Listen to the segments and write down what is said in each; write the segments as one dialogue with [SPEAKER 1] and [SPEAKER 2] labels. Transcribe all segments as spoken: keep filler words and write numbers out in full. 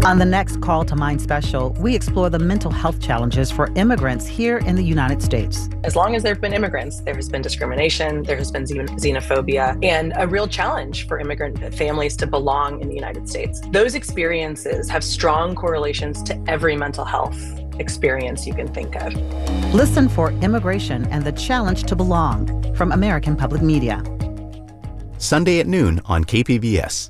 [SPEAKER 1] On the next Call to Mind special, we explore the mental health challenges for immigrants here in the United States.
[SPEAKER 2] As long as there have been immigrants, there has been discrimination, there has been xenophobia, and a real challenge for immigrant families to belong in the United States. Those experiences have strong correlations to every mental health experience you can think of.
[SPEAKER 1] Listen for Immigration and the Challenge to Belong from American Public Media.
[SPEAKER 3] Sunday at noon on K P B S.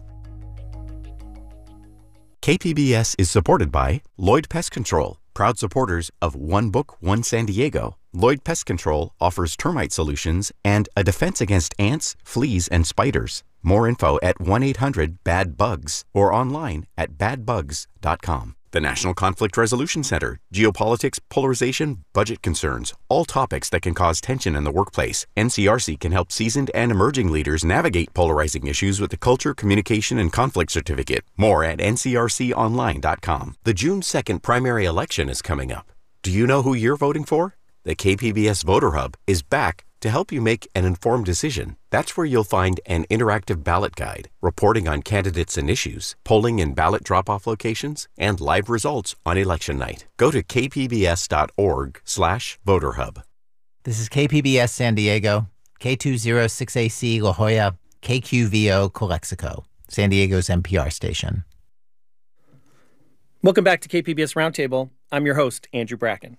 [SPEAKER 3] K P B S is supported by Lloyd Pest Control, proud supporters of One Book, One San Diego. Lloyd Pest Control offers termite solutions and a defense against ants, fleas, and spiders. More info at one eight hundred bad bugs or online at bad bugs dot com. The National Conflict Resolution Center, geopolitics, polarization, budget concerns, all topics that can cause tension in the workplace. N C R C can help seasoned and emerging leaders navigate polarizing issues with the Culture, Communication, and Conflict Certificate. More at N C R C online dot com. The June second primary election is coming up. Do you know who you're voting for? The K P B S Voter Hub is back to help you make an informed decision. That's where you'll find an interactive ballot guide, reporting on candidates and issues, polling and ballot drop-off locations, and live results on election night. Go to k p b s dot org slash voter hub.
[SPEAKER 4] This is K P B S San Diego, K two oh six A C La Jolla, K Q V O Calexico, San Diego's N P R station.
[SPEAKER 5] Welcome back to K P B S Roundtable. I'm your host, Andrew Bracken.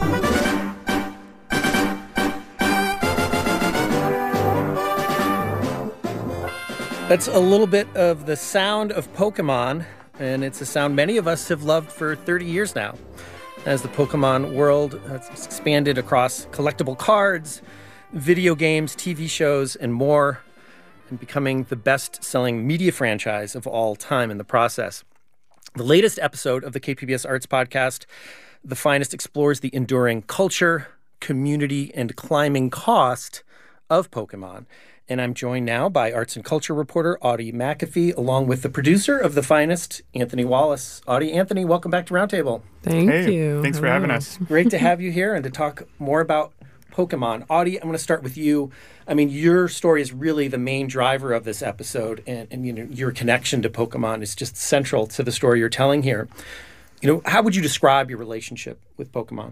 [SPEAKER 5] That's a little bit of the sound of Pokemon, and it's a sound many of us have loved for thirty years now. As the Pokemon world has expanded across collectible cards, video games, T V shows, and more, and becoming the best-selling media franchise of all time in the process. The latest episode of the K P B S Arts Podcast, The Finest, explores the enduring culture, community, and climbing cost of Pokemon. And I'm joined now by arts and culture reporter Audie McAfee, along with the producer of The Finest, Anthony Wallace. Audie, Anthony, welcome back to Roundtable.
[SPEAKER 6] Thank
[SPEAKER 7] hey,
[SPEAKER 6] you.
[SPEAKER 7] Thanks
[SPEAKER 6] Hello.
[SPEAKER 7] for having us.
[SPEAKER 5] Great to have you here and to talk more about Pokemon. Audie, I'm going to start with you. I mean, your story is really the main driver of this episode, and, and you know, your connection to Pokemon is just central to the story you're telling here. You know, how would you describe your relationship with Pokemon?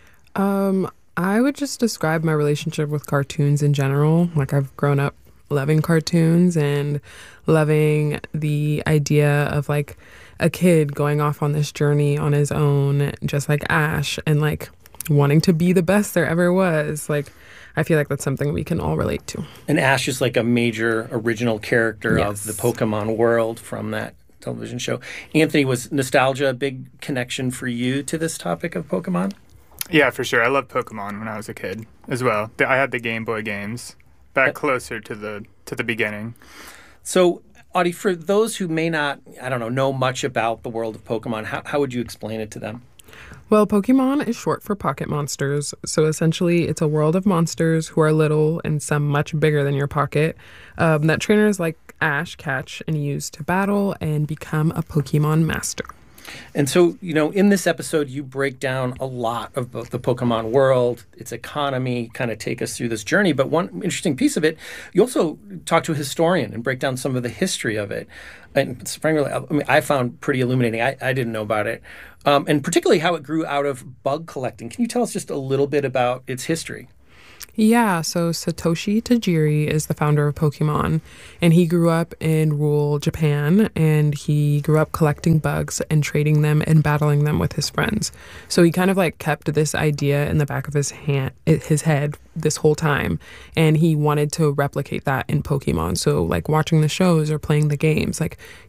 [SPEAKER 6] Um, I would just describe my relationship with cartoons in general. Like, I've grown up loving cartoons and loving the idea of, like, a kid going off on this journey on his own, just like Ash, and, like, wanting to be the best there ever was. Like, I feel like that's something we can all relate to.
[SPEAKER 5] And Ash is like a major original character
[SPEAKER 6] yes.
[SPEAKER 5] of the Pokemon world from that television show. Anthony, was nostalgia a big connection for you to this topic of Pokemon?
[SPEAKER 7] Yeah, for sure. I loved Pokemon when I was a kid as well. I had the Game Boy games back closer to the to the beginning.
[SPEAKER 5] So, Audie, for those who may not, I don't know, know much about the world of Pokemon, how, how would you explain it to them?
[SPEAKER 6] Well, Pokemon is short for pocket monsters. So essentially, it's a world of monsters who are little and some much bigger than your pocket um, that trainers like Ash catch and use to battle and become a Pokemon master.
[SPEAKER 5] And so, you know, in this episode, you break down a lot of both the Pokemon world, its economy, kind of take us through this journey. But one interesting piece of it, you also talk to a historian and break down some of the history of it. And frankly, I mean, I found pretty illuminating. I, I didn't know about it. Um, and particularly how it grew out of bug collecting. Can you tell us just a little bit about its history?
[SPEAKER 6] Yeah, so Satoshi Tajiri is the founder of Pokemon, and he grew up in rural Japan, and he grew up collecting bugs and trading them and battling them with his friends. So he kind of like kept this idea in the back of his hand, his head this whole time, and he wanted to replicate that in Pokemon. So like watching the shows or playing the games, like